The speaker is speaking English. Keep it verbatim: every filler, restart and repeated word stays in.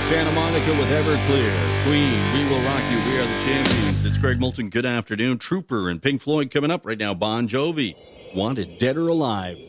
Santa Monica with Everclear. Queen, We Will Rock You. We Are the Champions. It's Greg Moulton. Good afternoon. Trooper and Pink Floyd coming up right now. Bon Jovi. Wanted, Dead or Alive.